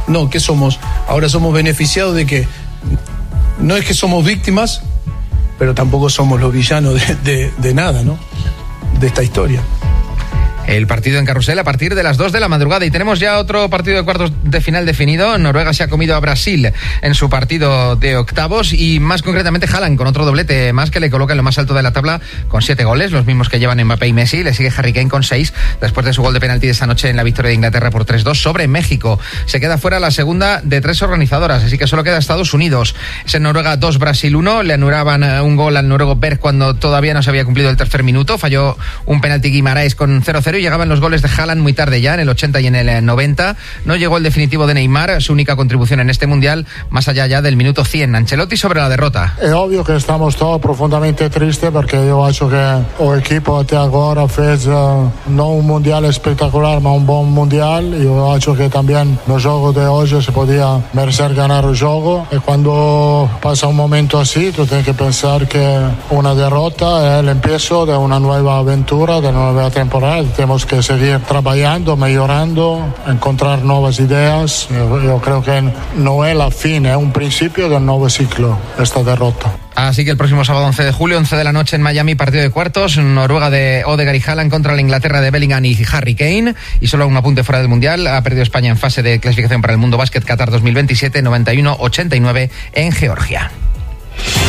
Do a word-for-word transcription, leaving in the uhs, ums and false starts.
No, ¿qué somos? Ahora somos beneficiados de que no es que somos víctimas, pero tampoco somos los villanos de, de, de nada, ¿no? De esta historia. El partido en Carrusel a partir de las dos de la madrugada. Y tenemos ya otro partido de cuartos de final definido. Noruega se ha comido a Brasil en su partido de octavos y más concretamente Haaland con otro doblete más que le coloca en lo más alto de la tabla con siete goles, los mismos que llevan Mbappé y Messi. Le sigue Harry Kane con seis después de su gol de penalti de esta noche en la victoria de Inglaterra por tres dos sobre México. Se queda fuera la segunda de tres organizadoras, así que solo queda Estados Unidos. Es en Noruega dos, Brasil uno. Le anulaban un gol al noruego Berg cuando todavía no se había cumplido el tercer minuto. Falló un penalti Guimaraes con cero cero. Llegaban los goles de Haaland muy tarde ya, en el ochenta y en el noventa. No llegó el definitivo de Neymar, su única contribución en este Mundial, más allá ya del minuto cien. Ancelotti sobre la derrota. È ovvio che stiamo todos profondamente tristes perché io acho che o equipo até agora fez uh, non un Mundial espectacular, ma un buon Mundial. Io acho che también no jogo de hoje se podía merecer ganar o jogo. E quando pasa un momento así, tu tienes que pensar que una derrota es el empiezo de una nueva aventura, de una nueva temporada. Tenemos que seguir trabajando, mejorando, encontrar nuevas ideas. Yo, yo creo que no es la fin, es un principio del nuevo ciclo, esta derrota. Así que el próximo sábado once de julio, once de la noche en Miami, partido de cuartos, Noruega de Odegaard y Haaland contra la Inglaterra de Bellingham y Harry Kane. Y solo un apunte fuera del Mundial, ha perdido España en fase de clasificación para el Mundo Básquet Qatar dos mil veintisiete, noventa y uno a ochenta y nueve en Georgia.